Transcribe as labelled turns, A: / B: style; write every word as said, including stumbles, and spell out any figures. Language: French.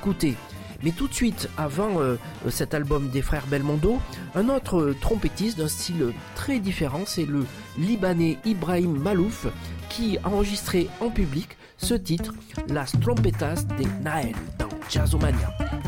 A: écouter. Mais tout de suite, avant euh, cet album des frères Belmondo, un autre euh, trompettiste d'un style très différent, c'est le Libanais Ibrahim Malouf, qui a enregistré en public ce titre, Las Trompetas de Naël, dans Jazzomania.